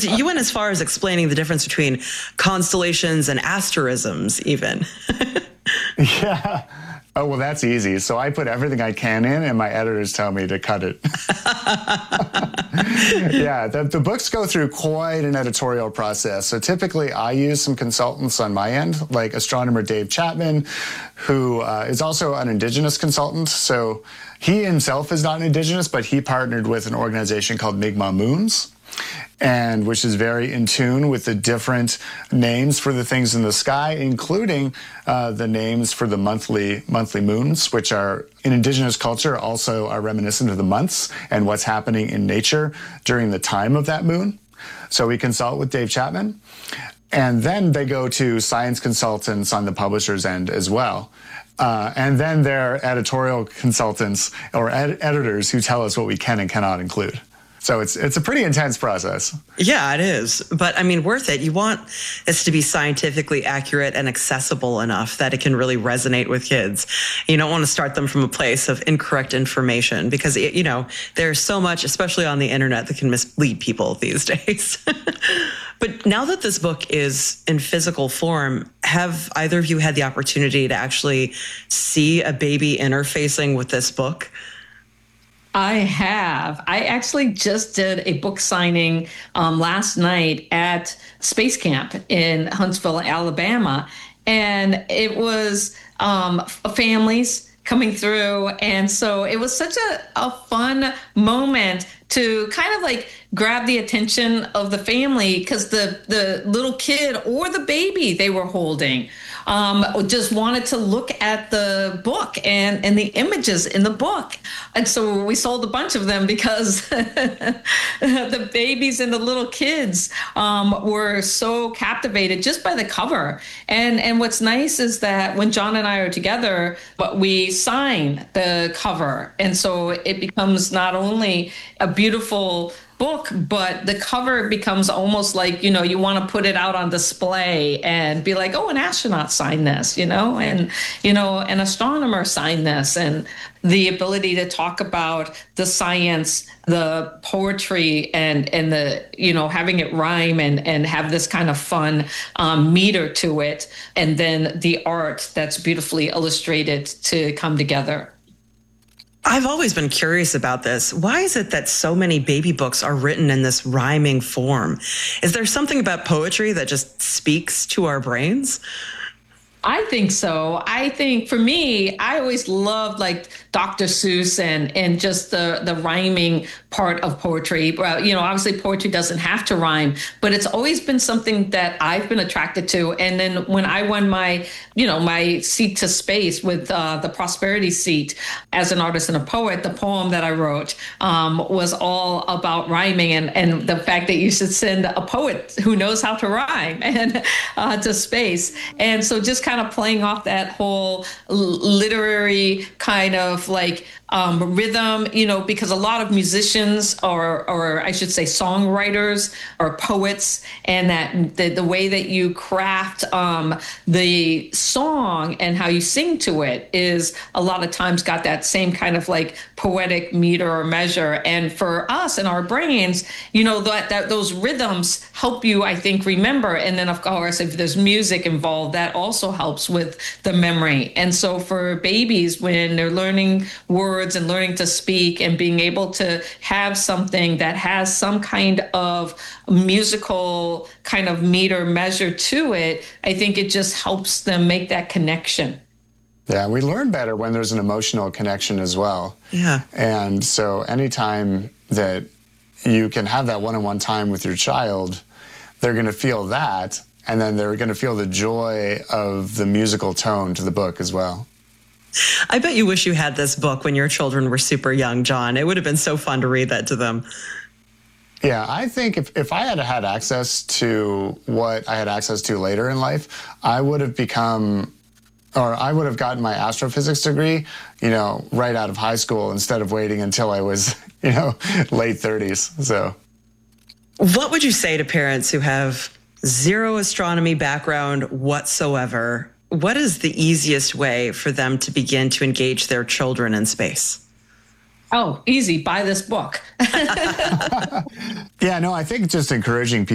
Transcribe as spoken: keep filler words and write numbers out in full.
you went as far as explaining the difference between constellations and asterisms, even. Yeah. Oh, well, that's easy. So I put everything I can in, and my editors tell me to cut it. Yeah, the, the books go through quite an editorial process. So typically I use some consultants on my end, like astronomer Dave Chapman, who uh, is also an indigenous consultant. So he himself is not an indigenous, but he partnered with an organization called Mi'kmaq Moons, and which is very in tune with the different names for the things in the sky, including uh, the names for the monthly monthly moons, which are in indigenous culture also are reminiscent of the months and what's happening in nature during the time of that moon. So we consult with Dave Chapman, and then they go to science consultants on the publisher's end as well. Uh, and then they're editorial consultants or ed- editors who tell us what we can and cannot include. So it's it's a pretty intense process. Yeah, it is. But I mean, worth it. You want this to be scientifically accurate and accessible enough that it can really resonate with kids. You don't want to start them from a place of incorrect information because, it, you know, there's so much, especially on the internet, that can mislead people these days. But now that this book is in physical form, have either of you had the opportunity to actually see a baby interfacing with this book? I have. I actually just did a book signing um, last night at Space Camp in Huntsville, Alabama. And it was um, families coming through. And so it was such a, a fun moment to kind of like grab the attention of the family because the, the little kid or the baby they were holding um, just wanted to look at the book and, and the images in the book. And so we sold a bunch of them because the babies and the little kids um, were so captivated just by the cover. And, and what's nice is that when John and I are together, but we sign the cover. And so it becomes not only a beautiful book, but the cover becomes almost like, you know, you want to put it out on display and be like, oh, an astronaut signed this, you know, and, you know, an astronomer signed this. And the ability to talk about the science, the poetry, and, and the, you know, having it rhyme and, and have this kind of fun um, meter to it. And then the art that's beautifully illustrated to come together. I've always been curious about this. Why is it that so many baby books are written in this rhyming form? Is there something about poetry that just speaks to our brains? I think so. I think for me, I always loved like Doctor Seuss and and just the the rhyming part of poetry. Well, you know, obviously poetry doesn't have to rhyme, but it's always been something that I've been attracted to. And then when I won my, you know, my seat to space with uh, the Prosperity Seat as an artist and a poet, the poem that I wrote um, was all about rhyming and and the fact that you should send a poet who knows how to rhyme and uh, to space. And so just kind of playing off that whole literary kind of like um, rhythm, you know, because a lot of musicians or, or I should say songwriters or poets, and that the, the way that you craft um, the song and how you sing to it is a lot of times got that same kind of like poetic meter or measure. And for us in our brains, you know, that, that those rhythms help you, I think, remember. And then of course, if there's music involved, that also helps with the memory. And so for babies, when they're learning words and learning to speak and being able to have something that has some kind of musical kind of meter measure to it, I think it just helps them make that connection. Yeah, we learn better when there's an emotional connection as well. Yeah. And so anytime that you can have that one-on-one time with your child, they're going to feel that, and then they're going to feel the joy of the musical tone to the book as well. I bet you wish you had this book when your children were super young, John. It would have been so fun to read that to them. Yeah, I think if, if I had had access to what I had access to later in life, I would have become, or I would have gotten my astrophysics degree, you know, right out of high school instead of waiting until I was, you know, late thirties. So, what would you say to parents who have zero astronomy background whatsoever? What is the easiest way for them to begin to engage their children in space? Oh, easy. Buy this book. Yeah, no, I think just encouraging people